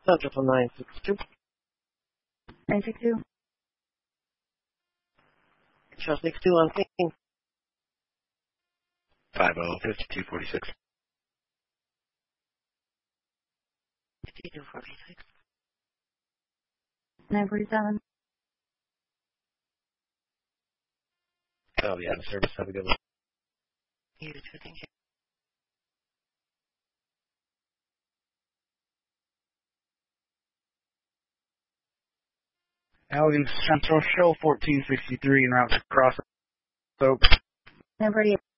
Central 962. 962. Shell 62 on scene. 50-5246. 5246. 947. Oh, yeah, the service. Have a good one. You too, thank you. Allegan Central, Shell 1463 en route to Cross Oaks. 948.